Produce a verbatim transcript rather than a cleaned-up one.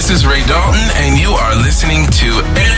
This is Ray Dalton, and you are listening to